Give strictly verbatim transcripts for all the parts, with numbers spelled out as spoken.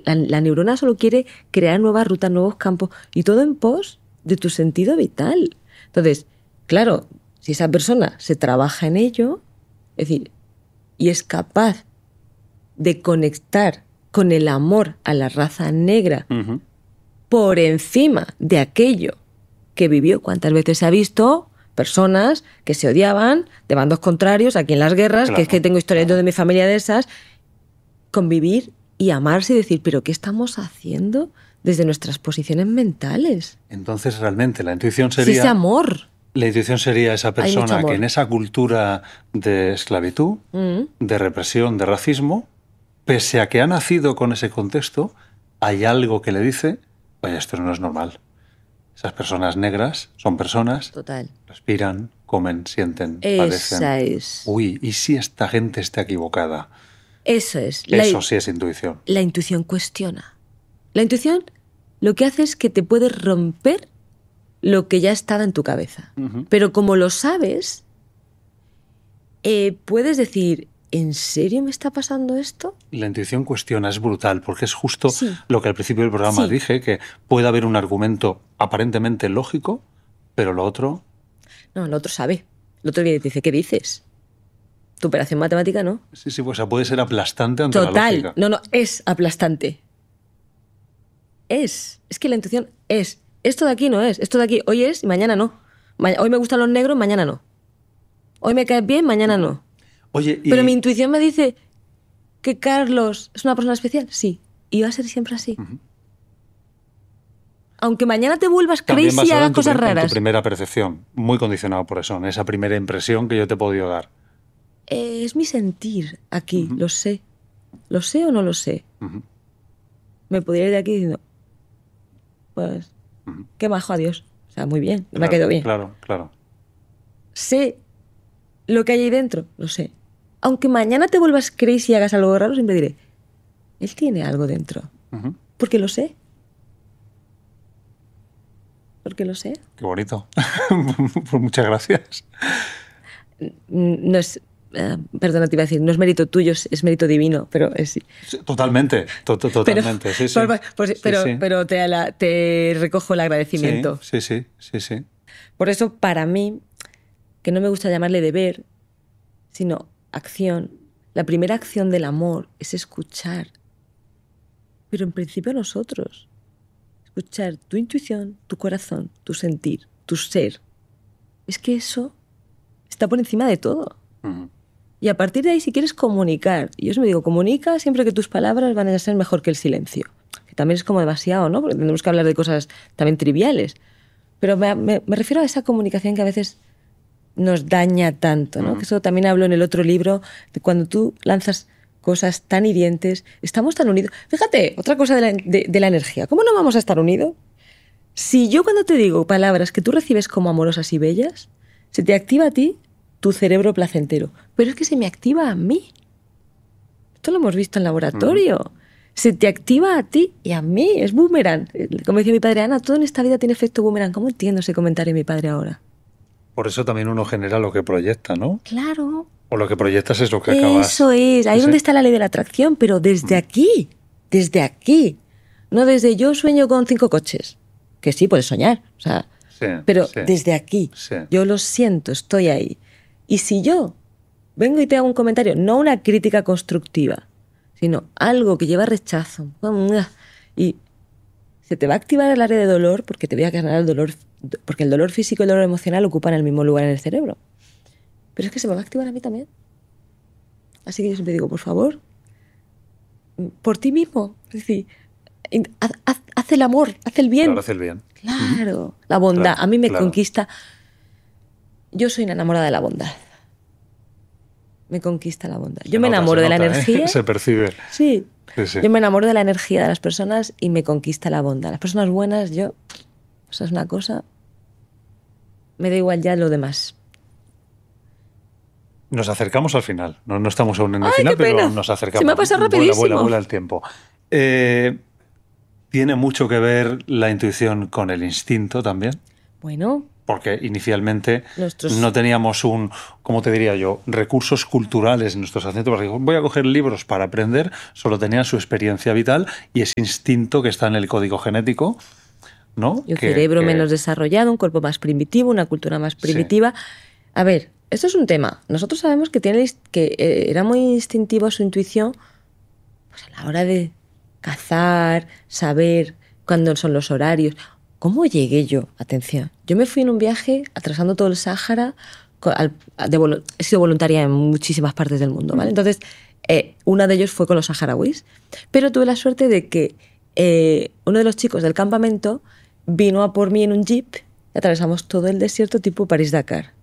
La, la neurona solo quiere crear nuevas rutas, nuevos campos, y todo en pos de tu sentido vital. Entonces, claro, si esa persona se trabaja en ello, es decir, y es capaz de conectar con el amor a la raza negra uh-huh. por encima de aquello que vivió. ¿Cuántas veces se ha visto personas que se odiaban de bandos contrarios aquí en las guerras? Claro, que es que tengo historias claro. de mi familia de esas. Convivir y amarse y decir, ¿pero qué estamos haciendo desde nuestras posiciones mentales? Entonces, realmente, la intuición sería... Sí, ese amor. La intuición sería esa persona que en esa cultura de esclavitud, mm. de represión, de racismo, pese a que ha nacido con ese contexto, hay algo que le dice, oye, esto no es normal. Esas personas negras son personas, Total. respiran, comen, sienten, Esa padecen. Es. Uy, ¿y si esta gente está equivocada? Eso es. Eso la, sí es intuición. La intuición cuestiona. La intuición lo que hace es que te puede romper lo que ya estaba en tu cabeza. Uh-huh. Pero como lo sabes, eh, puedes decir, ¿en serio me está pasando esto? La intuición cuestiona, es brutal, porque es justo sí. lo que al principio del programa sí. dije, que puede haber un argumento aparentemente lógico, pero lo otro... No, el otro sabe. El otro viene y te dice, ¿qué dices? Tu operación matemática no. Sí, sí, pues puede ser aplastante ante Total. la lógica. No, no, es aplastante. Es. Es que la intuición es. Esto de aquí no es. Esto de aquí hoy es y mañana no. Ma- hoy me gustan los negros, mañana no. Hoy me caes bien, mañana no. Oye, y... Pero mi intuición me dice que Carlos es una persona especial. Sí. Y va a ser siempre así. Uh-huh. Aunque mañana te vuelvas crazy y hagas cosas raras. En tu primera percepción, muy condicionado por eso, en esa primera impresión que yo te he podido dar. Eh, es mi sentir aquí, uh-huh. lo sé. ¿Lo sé o no lo sé? Uh-huh. Me podría ir de aquí diciendo, pues, uh-huh. qué majo, adiós. O sea, muy bien, claro, me ha quedado bien. Claro, claro. Sé lo que hay ahí dentro, lo sé. Aunque mañana te vuelvas crazy y hagas algo raro, siempre diré, él tiene algo dentro. Uh-huh. Porque lo sé. Porque lo sé. Qué bonito. Pues muchas gracias. No es... Uh, perdona, te iba a decir, no es mérito tuyo, es, es mérito divino, pero es... Sí, totalmente, to, to, totalmente, pero, sí, sí. Por, por, sí, pero, sí. pero te, la, te recojo el agradecimiento. Sí, sí, sí, sí, sí. Por eso, para mí, que no me gusta llamarle deber, sino acción, la primera acción del amor es escuchar. Pero en principio nosotros. Escuchar tu intuición, tu corazón, tu sentir, tu ser. Es que eso está por encima de todo. Uh-huh. Y a partir de ahí, si quieres comunicar, y yo os me digo, comunica siempre que tus palabras van a ser mejor que el silencio. Que también es como demasiado, ¿no? Porque tenemos que hablar de cosas también triviales. Pero me, me, me refiero a esa comunicación que a veces nos daña tanto, ¿no? Uh-huh. Que eso también hablo en el otro libro, de cuando tú lanzas cosas tan hirientes, estamos tan unidos. Fíjate, otra cosa de la, de, de la energía. ¿Cómo no vamos a estar unidos? Si yo cuando te digo palabras que tú recibes como amorosas y bellas, se te activa a ti tu cerebro placentero. Pero es que se me activa a mí. Esto lo hemos visto en laboratorio. Uh-huh. Se te activa a ti y a mí. Es boomerang. Como decía mi padre, Ana, todo en esta vida tiene efecto boomerang. ¿Cómo entiendo ese comentario de mi padre ahora? Por eso también uno genera lo que proyecta, ¿no? Claro. O lo que proyectas es lo que acabas... Eso es. Ahí es donde está la ley de la atracción, pero desde uh-huh. aquí. Desde aquí. No desde yo sueño con cinco coches. Que sí, puedes soñar. O sea, sí, pero sí. desde aquí. Sí. Yo lo siento, estoy ahí. Y si yo vengo y te hago un comentario, no una crítica constructiva, sino algo que lleva rechazo, y se te va a activar el área de dolor porque te voy a ganar el dolor, porque el dolor físico y el dolor emocional ocupan el mismo lugar en el cerebro. Pero es que se me va a activar a mí también. Así que yo siempre digo, por favor, por ti mismo, es decir, haz, haz, haz el amor, haz el bien. Claro, haz el bien. Claro, uh-huh. La bondad. Claro, a mí me claro. conquista... Yo soy una enamorada de la bondad. Me conquista la bondad. Se yo me nota, enamoro de nota, la energía. ¿eh? Se percibe. Sí. Sí, sí. Yo me enamoro de la energía de las personas y me conquista la bondad. Las personas buenas, yo... Eso es una cosa... Me da igual ya lo demás. Nos acercamos al final. No, no estamos aún en el Ay, final, qué pena. pero nos acercamos. Se me ha pasado rapidísimo. Vuela, vuela, vuela el tiempo. Eh, ¿Tiene mucho que ver la intuición con el instinto también? Bueno, porque inicialmente Nuestros... no teníamos un, ¿cómo te diría yo?, recursos culturales en nuestros ancestros. Voy a coger libros para aprender, solo tenían su experiencia vital y ese instinto que está en el código genético, ¿no? Y un que, cerebro que... menos desarrollado, un cuerpo más primitivo, una cultura más primitiva. Sí. A ver, esto es un tema. Nosotros sabemos que, tiene, que eh, era muy instintivo su intuición pues a la hora de cazar, saber cuándo son los horarios. ¿Cómo llegué yo? Atención. Yo me fui en un viaje atrasando todo el Sáhara. Al, de, he sido voluntaria en muchísimas partes del mundo, ¿vale? Entonces, eh, uno de ellos fue con los saharauis. Pero tuve la suerte de que eh, uno de los chicos del campamento vino a por mí en un jeep y atravesamos todo el desierto tipo París-Dakar.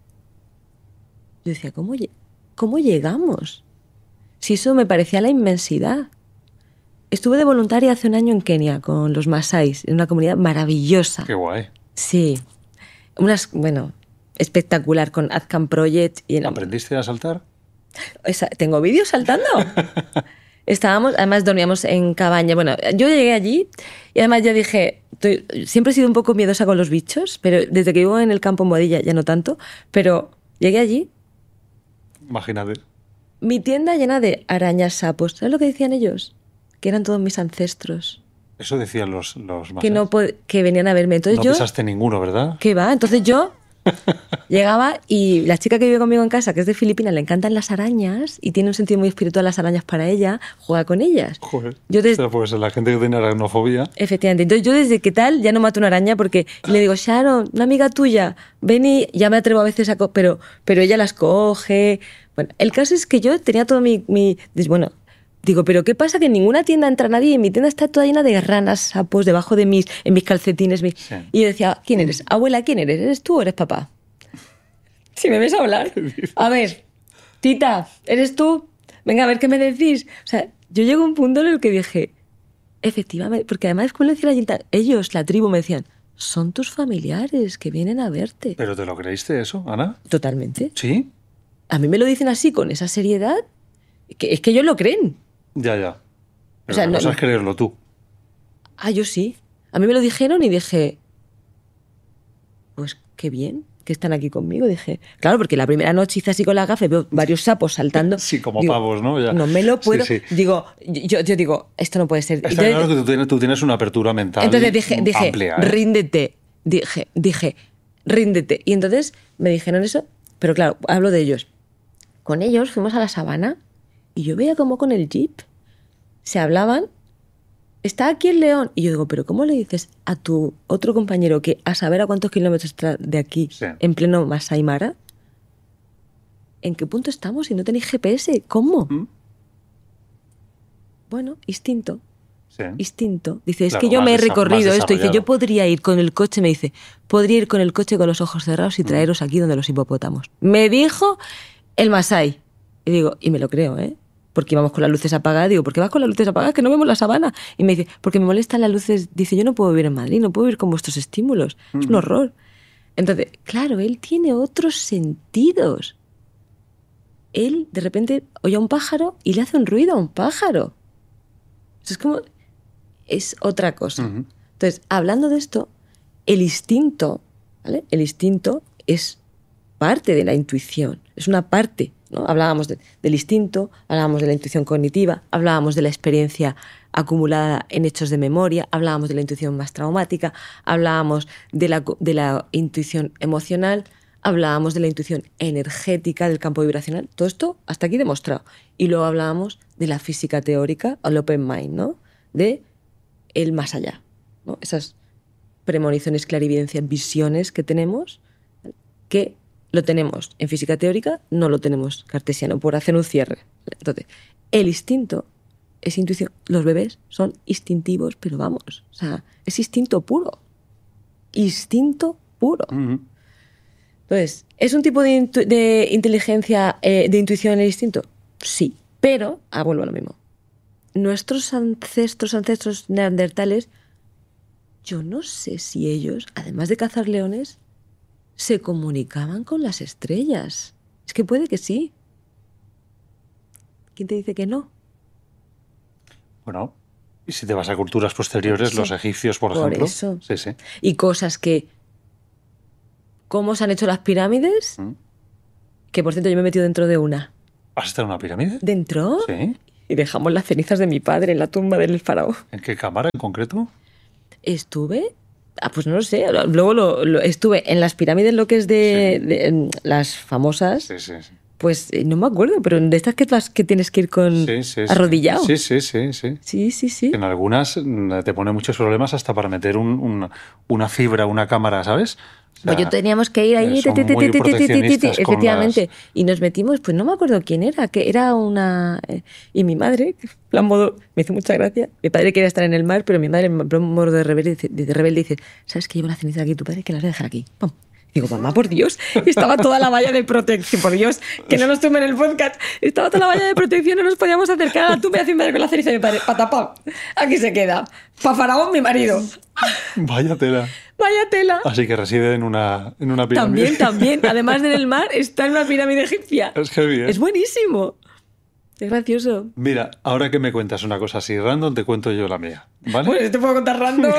Yo decía, ¿cómo, ¿cómo llegamos? Si eso me parecía la inmensidad. Estuve de voluntaria hace un año en Kenia con los masáis, en una comunidad maravillosa. ¡Qué guay! Sí. Unas, bueno, espectacular con Azcan Project. Y en... ¿Aprendiste a saltar? Esa, ¿tengo vídeos saltando? Estábamos, además dormíamos en cabaña. Bueno, yo llegué allí y además ya dije, estoy, siempre he sido un poco miedosa con los bichos, pero desde que vivo en el campo en Boadilla ya no tanto, pero llegué allí. Imagínate. Mi tienda llena de arañas, sapos. ¿Sabes lo que decían ellos? Que eran todos mis ancestros. Eso decían los, los que, no que venían a verme. Entonces no yo, pisaste ninguno, ¿verdad? ¿Qué va? Entonces yo llegaba y la chica que vive conmigo en casa, que es de Filipinas, le encantan las arañas y tiene un sentido muy espiritual las arañas para ella, juega con ellas. Joder, yo desde... pues la gente que tiene aracnofobia. Efectivamente. Entonces yo desde que tal ya no mato una araña porque le digo, Sharon, una amiga tuya, ven y ya me atrevo a veces a... Co pero, pero ella las coge. Bueno, el caso es que yo tenía todo mi... mi bueno... Digo, ¿pero qué pasa? Que en ninguna tienda entra nadie y en mi tienda está toda llena de ranas, sapos, debajo de mis, en mis calcetines. Mis... Sí. Y yo decía, ¿quién eres? Abuela, ¿quién eres? ¿Eres tú o eres papá? Si me ves hablar. A ver, tita, ¿eres tú? Venga, a ver qué me decís. O sea, yo llego a un punto en el que dije, efectivamente, porque además, como le decía la gente, ellos, la tribu, me decían, son tus familiares que vienen a verte. ¿Pero te lo creíste eso, Ana? Totalmente. ¿Sí? A mí me lo dicen así, con esa seriedad, que es que ellos lo creen. Ya, ya. Pero o sea, la cosa no, es creerlo tú. Ah, yo sí. A mí me lo dijeron y dije, pues qué bien que están aquí conmigo. Dije, claro, porque la primera noche hice así con la gafa, veo varios sapos saltando. Sí, como digo, pavos, ¿no? Ya. No me lo puedo. Sí, sí. Digo, yo, yo digo, esto no puede ser. Está entonces, claro que tú tienes, tú tienes una apertura mental. Entonces dije, dije amplia, ¿eh? ríndete. Dije, dije, ríndete. Y entonces me dijeron eso, pero claro, hablo de ellos. Con ellos fuimos a la sabana. Y yo veía como con el jeep se hablaban, está aquí el león. Y yo digo, ¿pero cómo le dices a tu otro compañero que a saber a cuántos kilómetros está de aquí, sí, en pleno Masai Mara? ¿En qué punto estamos si no tenéis G P S? ¿Cómo? ¿Mm? Bueno, instinto. Sí. Instinto. Dice, es claro, que yo me he recorrido esto. Dice, yo podría ir con el coche, me dice, podría ir con el coche con los ojos cerrados y traeros mm. aquí donde los hipopótamos. Me dijo el Masai. Y digo, y me lo creo, ¿eh? Porque íbamos con las luces apagadas. Digo, ¿por qué vas con las luces apagadas? Que no vemos la sabana. Y me dice, porque me molestan las luces. Dice, yo no puedo vivir en Madrid, no puedo vivir con vuestros estímulos. Mm. Es un horror. Entonces, claro, él tiene otros sentidos. Él, de repente, oye a un pájaro y le hace un ruido a un pájaro. Eso es como... Es otra cosa. Uh-huh. Entonces, hablando de esto, el instinto, ¿vale? El instinto es parte de la intuición. Es una parte... ¿no? Hablábamos de, del instinto, hablábamos de la intuición cognitiva, hablábamos de la experiencia acumulada en hechos de memoria, hablábamos de la intuición más traumática, hablábamos de la, de la intuición emocional, hablábamos de la intuición energética del campo vibracional. Todo esto hasta aquí demostrado. Y luego hablábamos de la física teórica, el open mind, ¿no? De el más allá, ¿no? Esas premoniciones, clarividencias, visiones que tenemos, que lo tenemos en física teórica, no lo tenemos cartesiano, por hacer un cierre. Entonces, el instinto es intuición. Los bebés son instintivos, pero vamos, o sea, es instinto puro. Instinto puro. Uh-huh. Entonces, ¿es un tipo de, intu- de inteligencia, eh, de intuición el instinto? Sí, pero, ah, vuelvo a lo mismo. Nuestros ancestros, ancestros neandertales, yo no sé si ellos, además de cazar leones, se comunicaban con las estrellas. Es que puede que sí. ¿Quién te dice que no? Bueno, y si te vas a culturas posteriores, los egipcios, por, por ejemplo. Eso. Sí, sí. Y cosas que cómo se han hecho las pirámides, ¿Mm? que por cierto yo me he metido dentro de una. ¿Has estado en una pirámide? ¿Dentro? Sí. Y dejamos las cenizas de mi padre en la tumba del faraón. ¿En qué cámara en concreto? Estuve... Ah, pues no lo sé. Luego lo, lo, estuve en las pirámides, lo que es de, sí. de, de las famosas. Sí, sí, sí. Pues no me acuerdo, pero de estas que, que tienes que ir con sí, sí, arrodillado. Sí, sí, sí, sí. Sí, sí, sí. En algunas te pone muchos problemas hasta para meter un, un, una fibra, una cámara, ¿sabes? O sea, pues yo teníamos que ir ahí, te, te, te, te, te, te, efectivamente, las... y nos metimos, pues no me acuerdo quién era, que era una... Y mi madre, en modo, me hizo mucha gracia, mi padre quería estar en el mar, pero mi madre, en modo de rebelde, de rebelde dice, ¿sabes que llevo la ceniza aquí tu padre? Que la voy a dejar aquí. ¡Pum! Digo, mamá, por Dios, estaba toda la valla de protección, por Dios, que no nos tumben el podcast, estaba toda la valla de protección, no nos podíamos acercar a la tumba y hacer con la ceniza de mi padre, patapam, aquí se queda, pa faraón mi marido. Vaya tela. Vaya tela. Así que reside en una, en una pirámide. También, también, además de en el mar, está en una pirámide egipcia. Es heavy, ¿eh? Es buenísimo. Es gracioso. Mira, ahora que me cuentas una cosa así random, te cuento yo la mía, ¿vale? Pues te puedo contar random.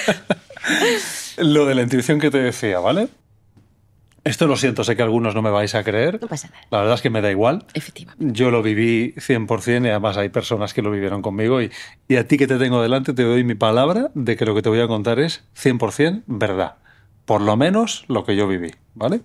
Lo de la intuición que te decía, ¿vale? Esto lo siento, sé que algunos no me vais a creer. No pasa nada. La verdad es que me da igual. Efectivamente. Yo lo viví cien por ciento y además hay personas que lo vivieron conmigo y, y a ti que te tengo delante te doy mi palabra de que lo que te voy a contar es cien por ciento verdad. Por lo menos lo que yo viví, ¿vale?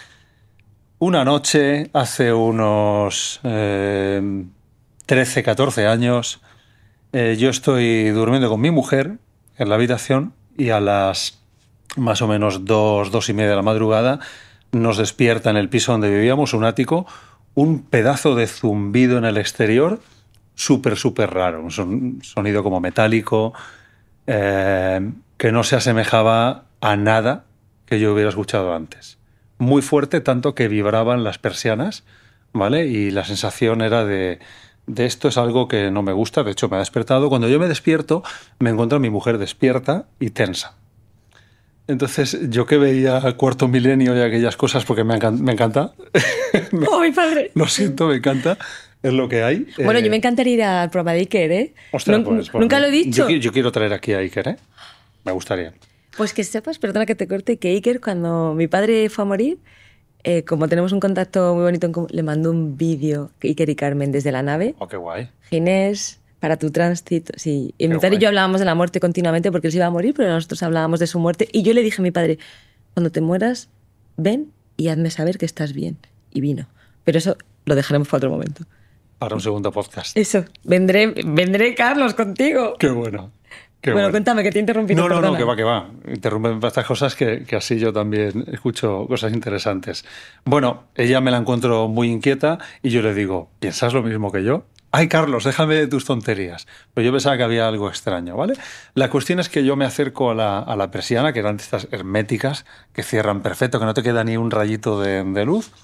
Una noche, hace unos eh, trece, catorce años, eh, yo estoy durmiendo con mi mujer en la habitación y a las más o menos dos, dos y media de la madrugada, nos despierta en el piso donde vivíamos, un ático, un pedazo de zumbido en el exterior súper, súper raro. Un son, sonido como metálico, eh, que no se asemejaba a nada que yo hubiera escuchado antes. Muy fuerte, tanto que vibraban las persianas, ¿vale? Y la sensación era de... de esto es algo que no me gusta, de hecho me ha despertado. Cuando yo me despierto, me encuentro a mi mujer despierta y tensa. Entonces, yo que veía Cuarto Milenio y aquellas cosas, porque me, encanta... Me encanta no, ¡oh, mi padre! Lo siento, me encanta, es lo que hay. Bueno, eh... yo me encantaría ir al programa de Iker, ¿eh? Ostras, no, pues, nunca lo he dicho. Yo, yo quiero traer aquí a Iker, ¿eh? Me gustaría. Pues que sepas, perdona que te corte, que Iker, cuando mi padre fue a morir, eh, como tenemos un contacto muy bonito en común, le mandó un vídeo, Iker y Carmen, desde la nave. Oh, qué guay. Ginés... para tu tránsito, sí. Y mi padre y yo hablábamos de la muerte continuamente porque él se iba a morir, pero nosotros hablábamos de su muerte. Y yo le dije a mi padre, cuando te mueras, ven y hazme saber que estás bien. Y vino. Pero eso lo dejaremos para otro momento. Para un segundo podcast. Eso. Vendré, vendré Carlos, contigo. Qué bueno. Qué bueno, bueno, cuéntame, que te he interrumpido. No, no, perdona. no, que va, que va. Interrumpen para estas cosas que, que así yo también escucho cosas interesantes. Bueno, ella me la encuentro muy inquieta y yo le digo, ¿piensas lo mismo que yo? Ay, Carlos, déjame de tus tonterías. Pero yo pensaba que había algo extraño, ¿vale? La cuestión es que yo me acerco a la, a la persiana, que eran estas herméticas, que cierran perfecto, que no te queda ni un rayito de, de luz.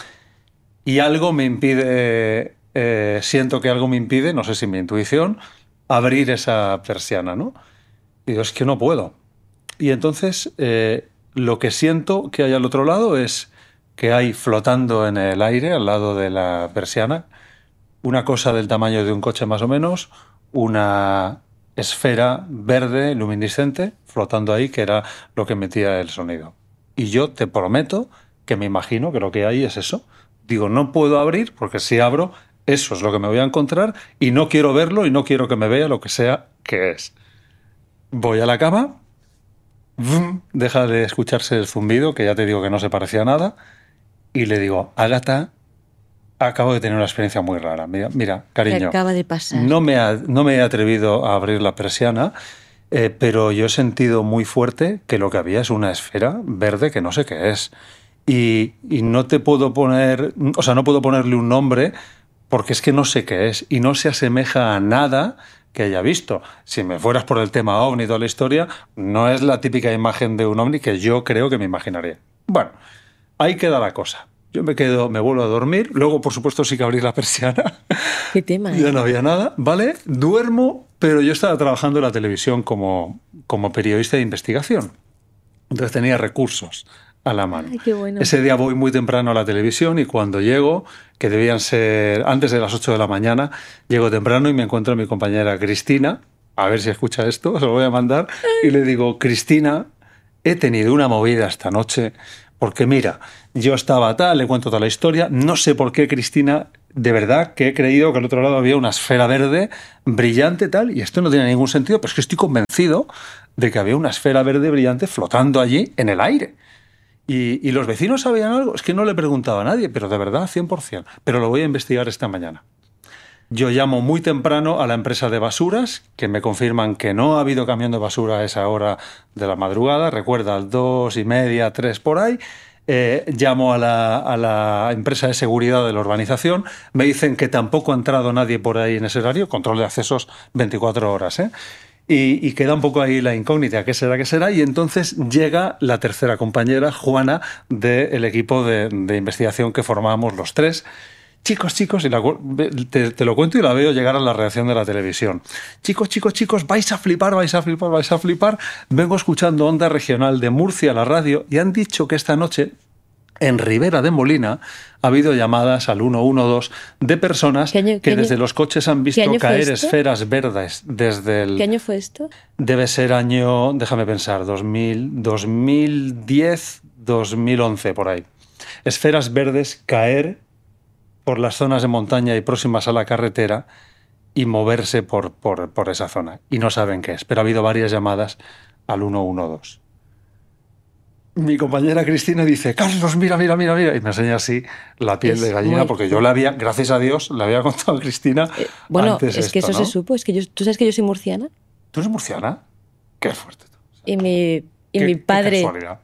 Y algo me impide, eh, siento que algo me impide, no sé si mi intuición, abrir esa persiana, ¿no? Y digo, es que no puedo. Y entonces eh, lo que siento que hay al otro lado es que hay flotando en el aire, al lado de la persiana, una cosa del tamaño de un coche más o menos, una esfera verde luminiscente flotando ahí, que era lo que emitía el sonido. Y yo te prometo que me imagino que lo que hay es eso. Digo, no puedo abrir porque si abro, eso es lo que me voy a encontrar y no quiero verlo y no quiero que me vea lo que sea que es. Voy a la cama, ¡vum!, deja de escucharse el zumbido, que ya te digo que no se parecía a nada, y le digo, Ágata, acabo de tener una experiencia muy rara. Mira, mira cariño, ¿qué acaba de pasar? No me, ha, no me he atrevido a abrir la persiana, eh, pero yo he sentido muy fuerte que lo que había es una esfera verde que no sé qué es. Y, y no te puedo poner, o sea, no puedo ponerle un nombre porque es que no sé qué es y no se asemeja a nada que haya visto. Si me fueras por el tema ovni y toda la historia, no es la típica imagen de un ovni que yo creo que me imaginaría. Bueno, ahí queda la cosa. Yo me quedo, me vuelvo a dormir. Luego, por supuesto, sí que abrí la persiana. ¿Qué tema? Ya no había nada, ¿vale? Duermo, pero yo estaba trabajando en la televisión como, como periodista de investigación. Entonces tenía recursos a la mano. Ay, qué bueno. Ese día voy muy temprano a la televisión y cuando llego, que debían ser antes de las ocho de la mañana, llego temprano y me encuentro a mi compañera Cristina, a ver si escucha esto, se lo voy a mandar, y le digo, Cristina, he tenido una movida esta noche, Porque mira, yo estaba tal, le cuento toda la historia, no sé por qué, Cristina, de verdad que he creído que al otro lado había una esfera verde brillante tal, y esto no tiene ningún sentido, pero es que estoy convencido de que había una esfera verde brillante flotando allí en el aire. ¿Y, y los vecinos sabían algo? Es que no le preguntaba a nadie, pero de verdad, cien por ciento. Pero lo voy a investigar esta mañana. Yo llamo muy temprano a la empresa de basuras, que me confirman que no ha habido camión de basura a esa hora de la madrugada, recuerda, dos y media, tres por ahí. Eh, llamo a la, a la empresa de seguridad de la urbanización, me dicen que tampoco ha entrado nadie por ahí en ese horario, control de accesos veinticuatro horas, ¿eh? Y, y queda un poco ahí la incógnita, ¿qué será, qué será? Y entonces llega la tercera compañera, Juana, del equipo de, de investigación que formábamos los tres. Chicos, chicos, y la, te, te lo cuento y la veo llegar a la reacción de la televisión. Chicos, chicos, chicos, vais a flipar, vais a flipar, vais a flipar. Vengo escuchando Onda Regional de Murcia, la radio, y han dicho que esta noche en Ribera de Molina ha habido llamadas al ciento doce de personas año, que año, desde los coches han visto caer esferas verdes desde el... ¿Qué año fue esto? Debe ser año, déjame pensar, dos mil, dos mil diez, dos mil once, por ahí. Esferas verdes caer por las zonas de montaña y próximas a la carretera y moverse por, por, por esa zona. Y no saben qué es, pero ha habido varias llamadas al ciento doce. Mi compañera Cristina dice, Carlos, mira, mira, mira, mira, y me enseña así la piel es de gallina, muy... porque yo le había, gracias a Dios, le había contado a Cristina eh, bueno, antes es esto, que eso ¿no? se supo, es que yo, ¿tú sabes que yo soy murciana? ¿Tú eres murciana? Qué fuerte. O sea, y mi, y qué, mi padre... Qué casualidad.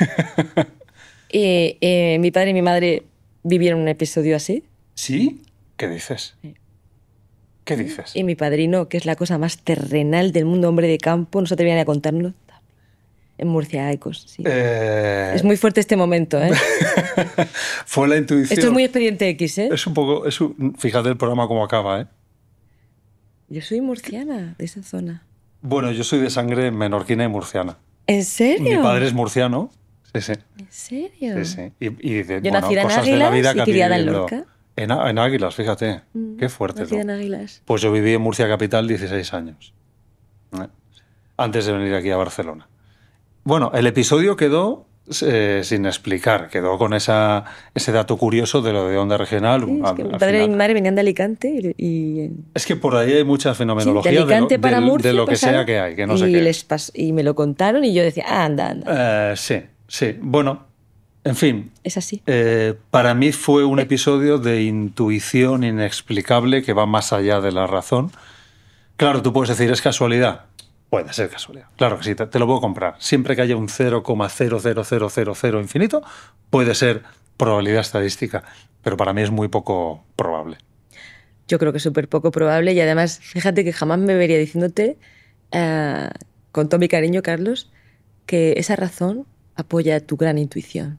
eh, eh, mi padre y mi madre vivieron un episodio así. ¿Sí? ¿Qué dices? Sí. ¿Qué dices? Y mi padrino, que es la cosa más terrenal del mundo, hombre de campo, no se atrevían a contárnoslo. En Murcia, Ecos, sí. Eh... Es muy fuerte este momento, ¿eh? Fue la intuición. Esto es muy Expediente X, ¿eh? Es un poco... Es un... Fíjate el programa cómo acaba, ¿eh? Yo soy murciana, de esa zona. Bueno, yo soy de sangre menorquina y murciana. ¿En serio? Mi padre es murciano. Sí, sí. ¿En serio? Sí, sí. Y, y de, yo bueno, nací en cosas Águilas de la vida y que criada en viviendo... Lorca. En, en Águilas, fíjate. Mm, Qué fuerte. Nací ¿no? en Águilas. Pues yo viví en Murcia Capital dieciséis años. ¿eh? Antes de venir aquí a Barcelona. Bueno, el episodio quedó eh, sin explicar, quedó con esa, ese dato curioso de lo de Onda Regional. Sí, es que mi padre y mi madre venían de Alicante y, y... Es que por ahí hay mucha fenomenología sí, de, Alicante de, lo, para de, Murcia de lo que pasaron, sea que hay, que no y sé qué. Les pas- y me lo contaron y yo decía, ah, anda, anda. Eh, sí, sí. Bueno, en fin. Es así. Eh, para mí fue un episodio de intuición inexplicable que va más allá de la razón. Claro, tú puedes decir, ¿es casualidad? Puede ser casualidad. Claro que sí, te, te lo puedo comprar. Siempre que haya un cero coma cero cero cero cero cero infinito, puede ser probabilidad estadística. Pero para mí es muy poco probable. Yo creo que es súper poco probable y además, fíjate que jamás me vería diciéndote, uh, con todo mi cariño, Carlos, que esa razón apoya tu gran intuición.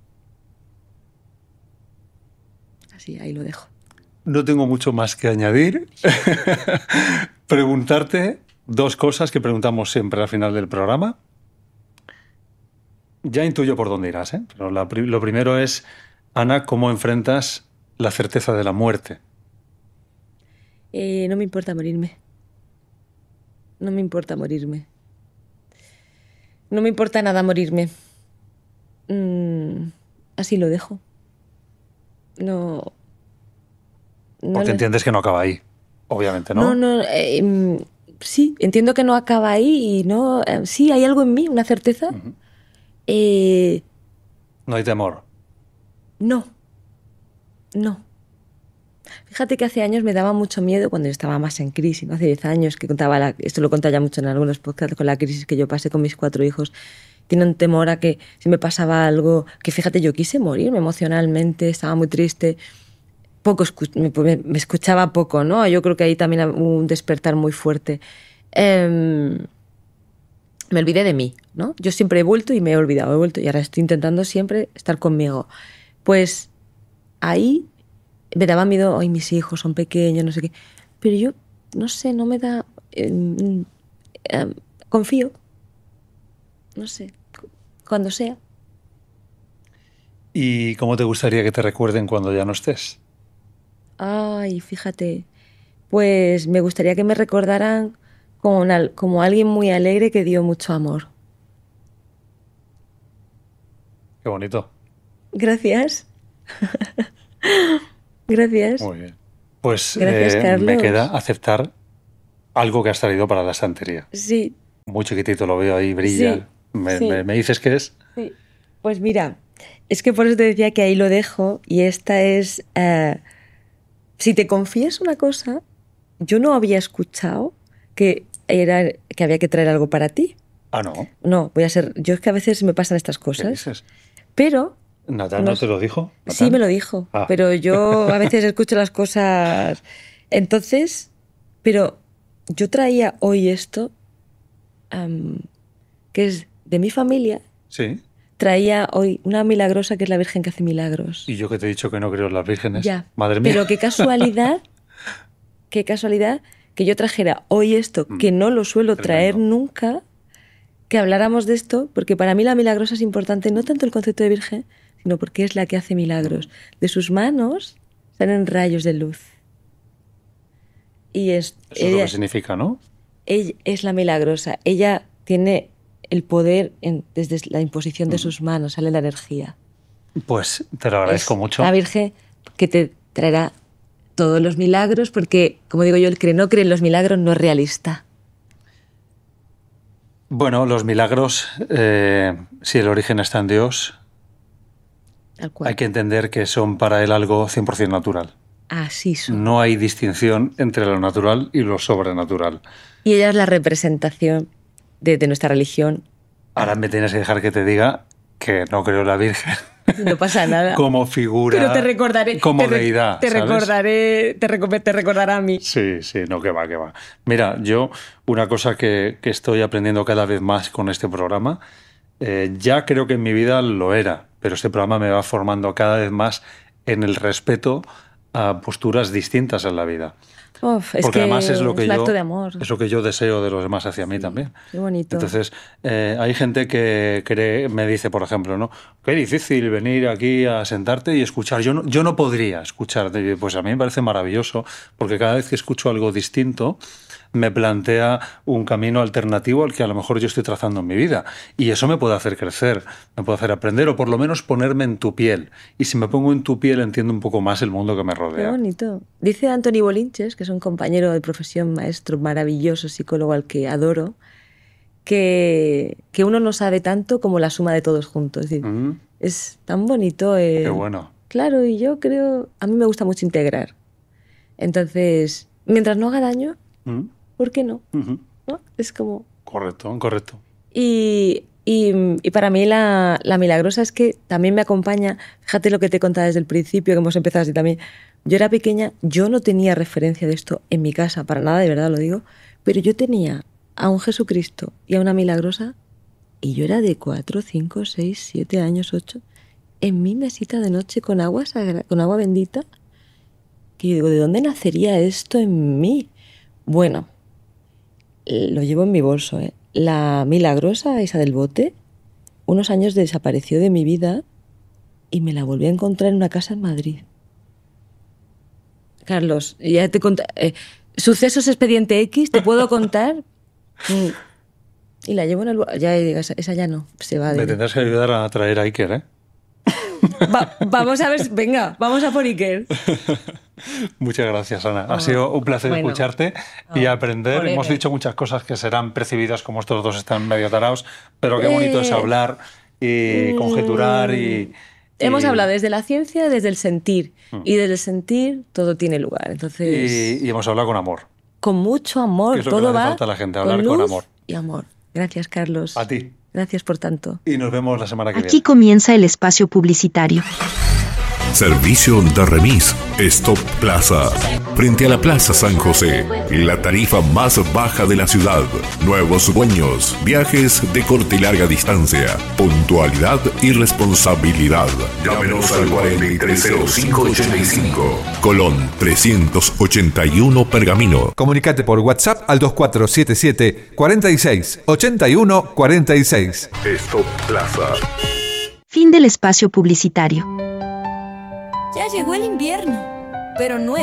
Así, ahí lo dejo. No tengo mucho más que añadir. Preguntarte dos cosas que preguntamos siempre al final del programa. Ya intuyo por dónde irás, ¿eh? Pero la, lo primero es, Ana, ¿cómo enfrentas la certeza de la muerte? Eh, no me importa morirme. No me importa morirme. No me importa nada morirme. Mm, así lo dejo. No... no Porque le... entiendes que no acaba ahí, obviamente, ¿no? No, no... Eh, sí, entiendo que no acaba ahí y no... Eh, sí, hay algo en mí, una certeza. Uh-huh. Eh, no hay temor. No. No. Fíjate que hace años me daba mucho miedo cuando yo estaba más en crisis, ¿no? Hace diez años que contaba, la, esto lo contaba ya mucho en algunos podcasts, con la crisis que yo pasé con mis cuatro hijos. Tienen temor a que si me pasaba algo, que fíjate, yo quise morirme emocionalmente, estaba muy triste, poco me, me escuchaba poco, ¿no? Yo creo que ahí también hubo un despertar muy fuerte. Eh, me olvidé de mí, ¿no? Yo siempre he vuelto y me he olvidado, he vuelto y ahora estoy intentando siempre estar conmigo. Pues ahí me daba miedo, ay, mis hijos son pequeños, no sé qué, pero yo, no sé, no me da... Eh, eh, confío. No sé, cuando sea. ¿Y cómo te gustaría que te recuerden cuando ya no estés? Ay, fíjate, pues me gustaría que me recordaran como, una, como alguien muy alegre que dio mucho amor. Qué bonito. Gracias. Gracias. Muy bien. Pues Gracias, eh, me queda aceptar algo que has traído para la estantería. Sí. Muy chiquitito, lo veo ahí, brilla. Sí, ¿Me, sí. me, ¿Me dices qué es? Sí. Pues mira, es que por eso te decía que ahí lo dejo, y esta es... Uh, si te confías una cosa, yo no había escuchado que, era, que había que traer algo para ti. Ah, ¿no? No, voy a ser... Yo es que a veces me pasan estas cosas. ¿Qué dices? Pero... ¿Natal no, no te lo dijo? ¿Natal? Sí, me lo dijo. Ah. Pero yo a veces escucho las cosas... Entonces... Pero yo traía hoy esto, um, que es de mi familia. Sí. Traía hoy una milagrosa que es la Virgen que hace milagros. Y yo que te he dicho que no creo en las vírgenes. Ya. Madre mía. Pero qué casualidad, qué casualidad que yo trajera hoy esto, que no lo suelo Tremendo. traer nunca, que habláramos de esto, porque para mí la milagrosa es importante, no tanto el concepto de virgen, sino porque es la que hace milagros. De sus manos salen rayos de luz. Y es, Eso ella, es lo que significa, ¿no? Ella es la milagrosa. Ella tiene el poder en, desde la imposición de sus manos, sale la energía. Pues te lo agradezco es mucho. La Virgen que te traerá todos los milagros, porque, como digo yo, el que no cree en los milagros no es realista. Bueno, los milagros, eh, si el origen está en Dios, hay que entender que son para él algo cien por ciento natural. Así son. No hay distinción entre lo natural y lo sobrenatural. Y ella es la representación de, de nuestra religión. Ahora me tienes que dejar que te diga que no creo en la Virgen. No pasa nada. Como figura, pero te recordaré, como te, deidad, te ¿sabes? recordaré, te, rec te recordará a mí. Sí, sí, no, que va, que va. Mira, yo una cosa que, que estoy aprendiendo cada vez más con este programa, eh, ya creo que en mi vida lo era, pero este programa me va formando cada vez más en el respeto a posturas distintas en la vida. Uf, es Porque que además es lo que es yo acto de amor. Es lo que yo deseo de los demás hacia mí, sí, también. Qué bonito. Entonces, eh, hay gente que cree, me dice, por ejemplo, ¿no? Qué difícil venir aquí a sentarte y escuchar. Yo no, yo no podría escuchar. Pues a mí me parece maravilloso, porque cada vez que escucho algo distinto, me plantea un camino alternativo al que a lo mejor yo estoy trazando en mi vida. Y eso me puede hacer crecer, me puede hacer aprender, o por lo menos ponerme en tu piel. Y si me pongo en tu piel, entiendo un poco más el mundo que me rodea. Qué bonito. Dice Antoni Bolinches, que es un compañero de profesión, maestro maravilloso, psicólogo al que adoro, que, que uno no sabe tanto como la suma de todos juntos. Es decir, mm. es tan bonito. Eh, Qué bueno. Claro, y yo creo, a mí me gusta mucho integrar. Entonces, mientras no haga daño, mm. ¿por qué no? Uh-huh. ¿No? Es como... Correcto, correcto. Y, y, y para mí la, la milagrosa es que también me acompaña, fíjate lo que te he contado desde el principio, que hemos empezado así también. Yo era pequeña, yo no tenía referencia de esto en mi casa, para nada, de verdad lo digo, pero yo tenía a un Jesucristo y a una milagrosa, y yo era de cuatro, cinco, seis, siete años, ocho, en mi mesita de noche con agua, sagra, con agua bendita, que yo digo, ¿de dónde nacería esto en mí? Bueno, lo llevo en mi bolso, ¿eh? La milagrosa, esa del bote, unos años desapareció de mi vida y me la volví a encontrar en una casa en Madrid. Carlos, ya te conté. Eh, sucesos expediente X, te puedo contar. Mm, y la llevo en el bolso. Ya, esa, esa ya no, se va de... Me tendrás que ayudar a traer a Iker, ¿eh? Va, vamos a ver, venga, vamos a por Iker. Muchas gracias, Ana. Ha oh, sido un placer bueno, escucharte oh, y aprender. Joder. Hemos dicho muchas cosas que serán percibidas como estos dos están medio tarados, pero qué bonito eh, es hablar y mm, conjeturar y, Hemos y... hablado desde la ciencia, desde el sentir, mm. y desde el sentir todo tiene lugar. Entonces y, y hemos hablado con amor. Con mucho amor, es lo todo que le va falta a la gente, hablar con, luz con amor. Y amor. Gracias, Carlos. A ti. Gracias por tanto. Y nos vemos la semana que Aquí viene. Aquí comienza el espacio publicitario. Servicio de remis Stop Plaza. Frente a la Plaza San José. La tarifa más baja de la ciudad. Nuevos dueños. Viajes de corta y larga distancia. Puntualidad y responsabilidad. Llámenos al cuarenta y tres cero cinco ochenta y cinco. Colón trescientos ochenta y uno Pergamino. Comunicate por WhatsApp al dos cuatro siete siete, cuarenta y seis, ochenta y uno, cuarenta y seis. Stop Plaza. Fin del espacio publicitario. Ya llegó el invierno, pero no